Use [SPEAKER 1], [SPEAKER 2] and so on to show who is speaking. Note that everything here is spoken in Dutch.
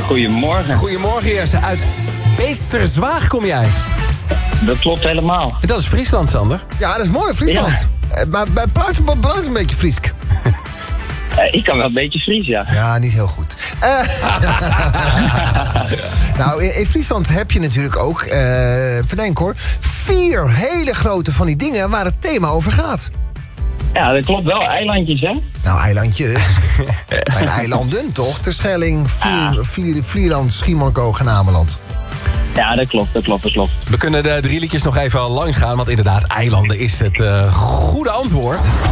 [SPEAKER 1] Goedemorgen.
[SPEAKER 2] Goedemorgen eerst. Uit Beesterzwaag kom jij.
[SPEAKER 1] Dat klopt helemaal.
[SPEAKER 2] En dat is Friesland, Sander.
[SPEAKER 3] Ja, dat is mooi, Friesland. Maar praat een beetje Friesk.
[SPEAKER 1] Ik kan wel een beetje Fries, ja.
[SPEAKER 3] Ja, niet heel goed. Nou, in Friesland heb je natuurlijk ook, verdenk hoor, 4 hele grote van die dingen waar het thema over gaat.
[SPEAKER 1] Ja, dat klopt wel. Eilandjes, hè?
[SPEAKER 3] Nou, eilandjes. Het zijn eilanden, toch? Terschelling, Vlieland, Schiermonnikoog en Ameland.
[SPEAKER 1] Ja, dat klopt.
[SPEAKER 2] We kunnen de 3 liedjes nog even langs gaan, want inderdaad, eilanden is het goede antwoord.